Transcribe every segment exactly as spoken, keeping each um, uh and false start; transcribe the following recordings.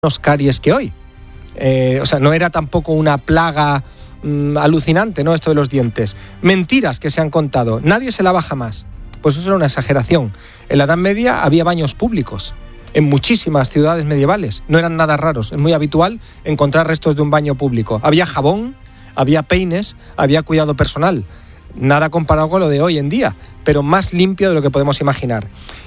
menos caries que hoy. Eh, o sea, no era tampoco una plaga mmm, alucinante, ¿no? Esto de los dientes. Mentiras que se han contado. Nadie se lava jamás. Pues eso era una exageración. En la Edad Media había baños públicos. En muchísimas ciudades medievales. No eran nada raros. Es muy habitual encontrar restos de un baño público. Había jabón, había peines, había cuidado personal. Nada comparado con lo de hoy en día, pero más limpio de lo que podemos imaginar.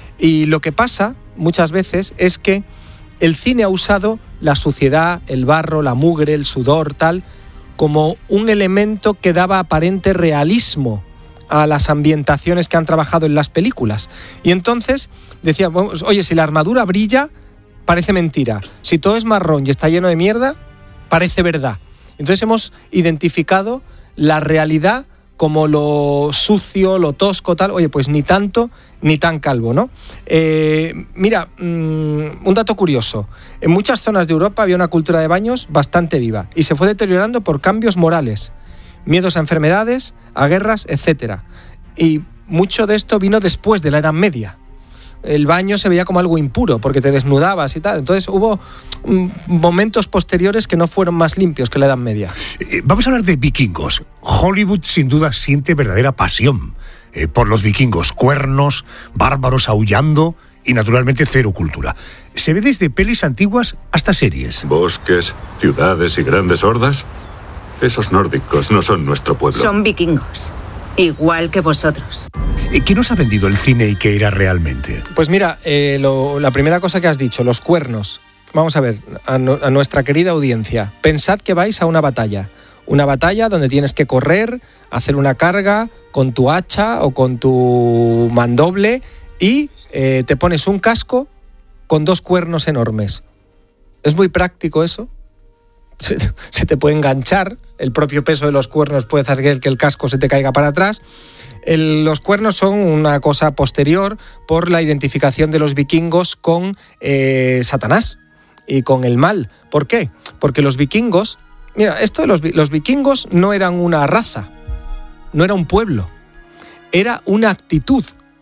Y lo que pasa muchas veces es que el cine ha usado la suciedad, el barro, la mugre, el sudor, tal, como un elemento que daba aparente realismo a las ambientaciones que han trabajado en las películas. Y entonces decían, oye, si la armadura brilla, parece mentira. Si todo es marrón y está lleno de mierda, parece verdad. Entonces hemos identificado la realidad como lo sucio, lo tosco, tal. Oye, pues ni tanto ni tan calvo, ¿no? Eh, mira, mmm, un dato curioso. En muchas zonas de Europa había una cultura de baños bastante viva y se fue deteriorando por cambios morales, miedos a enfermedades, a guerras, etcétera. Y mucho de esto vino después de la Edad Media. El baño se veía como algo impuro porque te desnudabas y tal. Entonces hubo mm, momentos posteriores que no fueron más limpios que la Edad Media. Eh, vamos a hablar de vikingos. Hollywood sin duda siente verdadera pasión eh, por los vikingos. Cuernos, bárbaros aullando y naturalmente cero cultura. Se ve desde pelis antiguas hasta series. Bosques, ciudades y grandes hordas. Esos nórdicos no son nuestro pueblo. Son vikingos. Igual que vosotros. ¿Qué nos ha vendido el cine y qué era realmente? Pues mira, eh, lo, la primera cosa que has dicho, los cuernos. Vamos a ver, a, no, a nuestra querida audiencia. Pensad que vais a una batalla. Una batalla donde tienes que correr, hacer una carga con tu hacha o con tu mandoble y eh, te pones un casco con dos cuernos enormes. ¿Es muy práctico eso? Se, se te puede enganchar, el propio peso de los cuernos puede hacer que el casco se te caiga para atrás. El, los cuernos son una cosa posterior por la identificación de los vikingos con eh, Satanás y con el mal. ¿Por qué? Porque los vikingos, mira, esto de los, los vikingos no eran una raza, no era un pueblo, era una actitud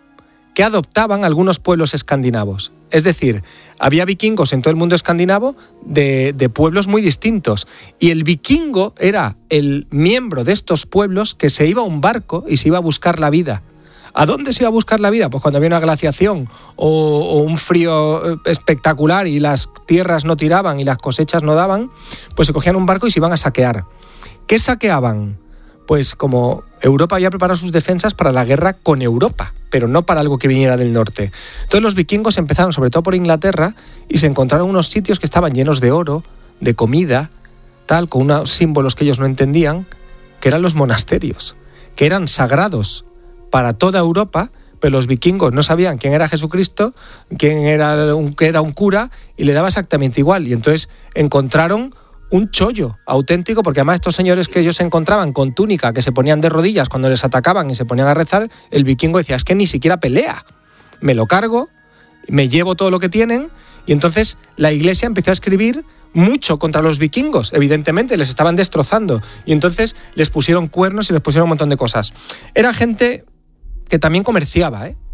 que adoptaban algunos pueblos escandinavos. Es decir, había vikingos en todo el mundo escandinavo de, de pueblos muy distintos. Y el vikingo era el miembro de estos pueblos que se iba a un barco y se iba a buscar la vida. ¿A dónde se iba a buscar la vida? Pues cuando había una glaciación o, o un frío espectacular y las tierras no tiraban y las cosechas no daban, pues se cogían un barco y se iban a saquear. ¿Qué saqueaban? Pues como Europa había preparado sus defensas para la guerra con Europa, pero no para algo que viniera del norte. Entonces los vikingos empezaron sobre todo por Inglaterra y se encontraron unos sitios que estaban llenos de oro, de comida, tal, con unos símbolos que ellos no entendían, que eran los monasterios, que eran sagrados para toda Europa, pero los vikingos no sabían quién era Jesucristo, quién era un, que era un cura, y le daba exactamente igual. Y entonces encontraron un chollo auténtico, porque además estos señores que ellos se encontraban con túnica, que se ponían de rodillas cuando les atacaban y se ponían a rezar, el vikingo decía, es que ni siquiera pelea, me lo cargo, me llevo todo lo que tienen. Y entonces la iglesia empezó a escribir mucho contra los vikingos, evidentemente les estaban destrozando, y entonces les pusieron cuernos y les pusieron un montón de cosas. Era gente que también comerciaba, ¿eh?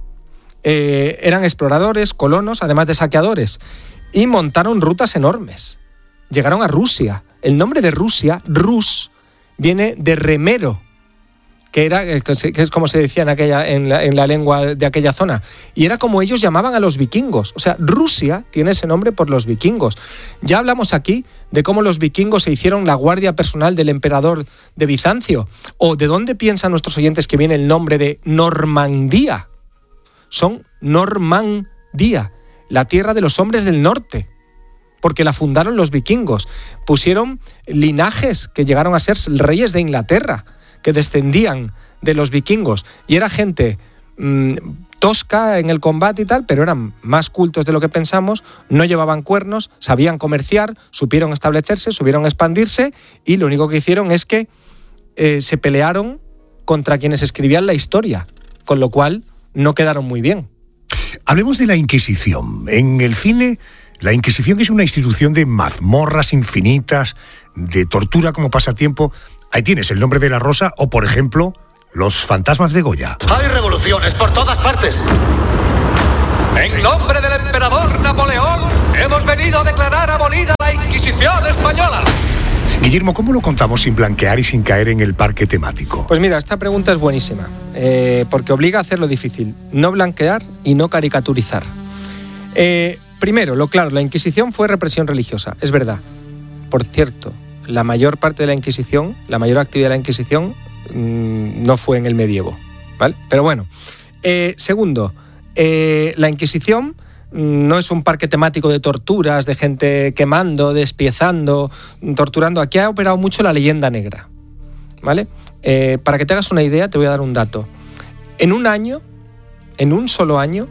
Eh, eran exploradores, colonos, además de saqueadores, y montaron rutas enormes. Llegaron a Rusia. El nombre de Rusia, Rus, viene de remero, que era que es como se decía en, aquella, en, la, en la lengua de aquella zona. Y era como ellos llamaban a los vikingos. O sea, Rusia tiene ese nombre por los vikingos. Ya hablamos aquí de cómo los vikingos se hicieron la guardia personal del emperador de Bizancio. ¿O de dónde piensan nuestros oyentes que viene el nombre de Normandía? Son Normandía, la tierra de los hombres del norte, porque la fundaron los vikingos. Pusieron linajes que llegaron a ser reyes de Inglaterra, que descendían de los vikingos. Y era gente mmm, tosca en el combate y tal, pero eran más cultos de lo que pensamos, no llevaban cuernos, sabían comerciar, supieron establecerse, supieron expandirse, y lo único que hicieron es que eh, se pelearon contra quienes escribían la historia, con lo cual no quedaron muy bien. Hablemos de la Inquisición. En el cine, la Inquisición es una institución de mazmorras infinitas, de tortura como pasatiempo. Ahí tienes El nombre de la rosa o, por ejemplo, Los fantasmas de Goya. Hay revoluciones por todas partes. En nombre del emperador Napoleón, hemos venido a declarar abolida la Inquisición española. Guillermo, ¿cómo lo contamos sin blanquear y sin caer en el parque temático? Pues mira, esta pregunta es buenísima, eh, porque obliga a hacer lo difícil, no blanquear y no caricaturizar. Eh, primero, lo claro, la Inquisición fue represión religiosa, es verdad. Por cierto, la mayor parte de la Inquisición, la mayor actividad de la Inquisición mmm, no fue en el medievo, ¿vale? Pero bueno, eh, segundo, eh, la Inquisición no es un parque temático de torturas, de gente quemando, despiezando, torturando. Aquí ha operado mucho la leyenda negra, ¿vale? Eh, para que te hagas una idea, te voy a dar un dato. En un año, en un solo año,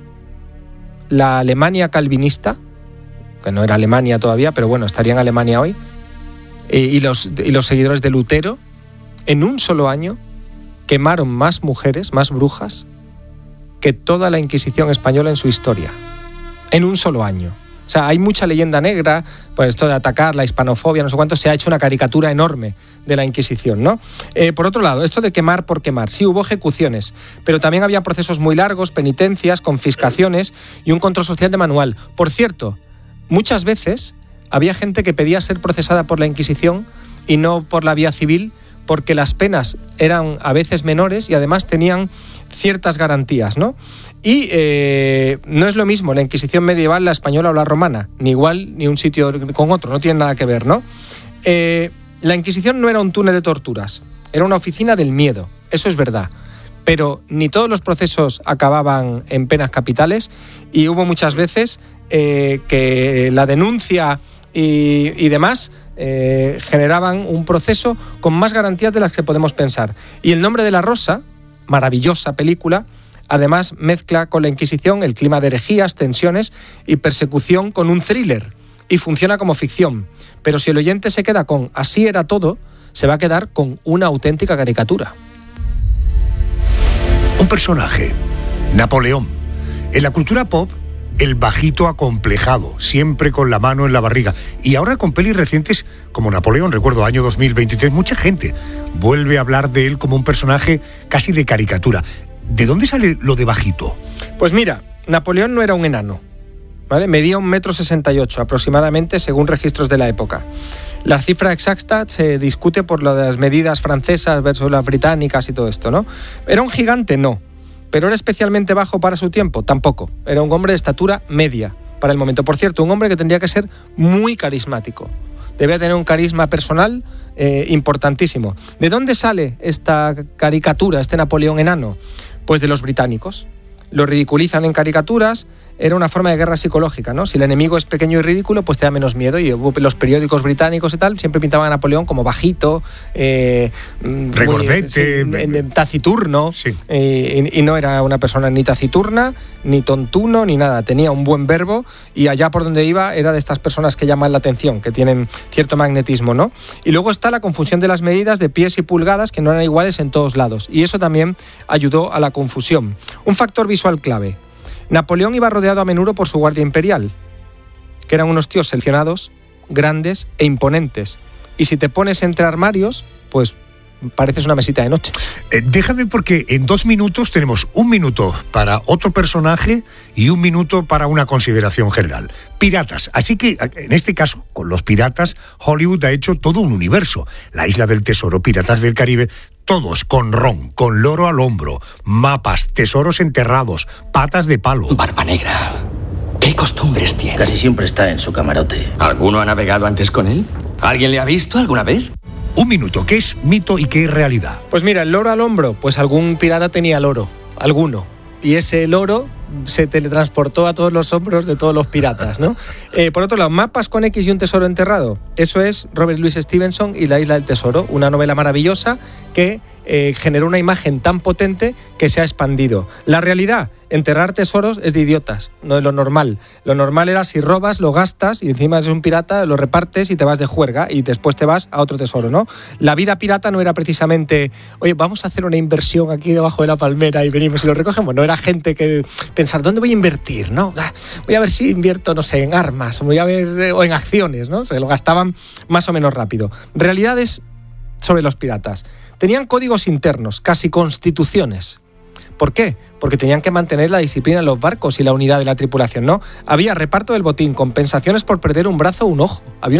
la Alemania calvinista, que no era Alemania todavía, pero bueno, estaría en Alemania hoy, eh, y, los, y los seguidores de Lutero, en un solo año quemaron más mujeres, más brujas, que toda la Inquisición española en su historia. En un solo año. O sea, hay mucha leyenda negra, pues esto de atacar la hispanofobia, no sé cuánto, se ha hecho una caricatura enorme de la Inquisición, ¿no? Eh, por otro lado, esto de quemar por quemar, sí hubo ejecuciones, pero también había procesos muy largos, penitencias, confiscaciones y un control social de manual. Por cierto, muchas veces había gente que pedía ser procesada por la Inquisición y no por la vía civil, porque las penas eran a veces menores y además tenían ciertas garantías, ¿no? Y eh, no es lo mismo la Inquisición medieval, la española o la romana, ni igual ni un sitio con otro, no tienen nada que ver, ¿no? Eh, la Inquisición no era un túnel de torturas, era una oficina del miedo, eso es verdad. Pero ni todos los procesos acababan en penas capitales y hubo muchas veces eh, que la denuncia y, y demás eh, generaban un proceso con más garantías de las que podemos pensar. Y El nombre de la rosa, maravillosa película, además mezcla con la Inquisición el clima de herejías, tensiones y persecución con un thriller y funciona como ficción. Pero si el oyente se queda con así era todo, se va a quedar con una auténtica caricatura. Un personaje, Napoleón. En la cultura pop, el bajito acomplejado, siempre con la mano en la barriga. Y ahora con pelis recientes como Napoleón, recuerdo, año dos mil veintitrés, mucha gente vuelve a hablar de él como un personaje casi de caricatura. ¿De dónde sale lo de bajito? Pues mira, Napoleón no era un enano, ¿vale? Medía un metro sesenta y ocho aproximadamente según registros de la época. La cifra exacta se discute por lo de las medidas francesas versus las británicas y todo esto, ¿no? ¿Era un gigante? No. ¿Pero era especialmente bajo para su tiempo? Tampoco. Era un hombre de estatura media para el momento. Por cierto, un hombre que tendría que ser muy carismático. Debía tener un carisma personal eh, importantísimo. ¿De dónde sale esta caricatura, este Napoleón enano? Pues de los británicos. Lo ridiculizan en caricaturas, era una forma de guerra psicológica, ¿no? Si el enemigo es pequeño y ridículo, pues te da menos miedo. Y los periódicos británicos y tal siempre pintaban a Napoleón como bajito, eh, regordete, muy, sí, taciturno, sí. eh, y, y no era una persona ni taciturna, ni tontuno, ni nada. Tenía un buen verbo y allá por donde iba era de estas personas que llaman la atención, que tienen cierto magnetismo, ¿no? Y luego está la confusión de las medidas de pies y pulgadas, que no eran iguales en todos lados. Y eso también ayudó a la confusión. Un factor visual clave. Napoleón iba rodeado a menudo por su guardia imperial, que eran unos tíos seleccionados, grandes e imponentes. Y si te pones entre armarios, pues pareces una mesita de noche. Eh, déjame porque en dos minutos tenemos un minuto para otro personaje y un minuto para una consideración general. Piratas. Así que, en este caso, con los piratas, Hollywood ha hecho todo un universo. La Isla del Tesoro, Piratas del Caribe, todos con ron, con loro al hombro, mapas, tesoros enterrados, patas de palo. Barba Negra. ¿Qué costumbres tiene? Casi siempre está en su camarote. ¿Alguno ha navegado antes con él? ¿Alguien le ha visto alguna vez? Un minuto, ¿qué es mito y qué es realidad? Pues mira, el loro al hombro, pues algún pirata tenía loro, alguno. Y ese loro se teletransportó a todos los hombros de todos los piratas, ¿no? Eh, por otro lado, mapas con X y un tesoro enterrado. Eso es Robert Louis Stevenson y La Isla del Tesoro, una novela maravillosa que eh, generó una imagen tan potente que se ha expandido. La realidad, enterrar tesoros es de idiotas, no es lo normal. Lo normal era si robas, lo gastas y encima eres un pirata, lo repartes y te vas de juerga y después te vas a otro tesoro, ¿no? La vida pirata no era precisamente, oye, vamos a hacer una inversión aquí debajo de la palmera y venimos y lo recogemos. No era gente que pensar, ¿dónde voy a invertir? ¿No? Voy a ver si invierto, no sé, en armas, voy a ver, o en acciones, ¿no? Se lo gastaban más o menos rápido. Realidades sobre los piratas. Tenían códigos internos, casi constituciones. ¿Por qué? Porque tenían que mantener la disciplina en los barcos y la unidad de la tripulación, ¿no? Había reparto del botín, compensaciones por perder un brazo o un ojo. Había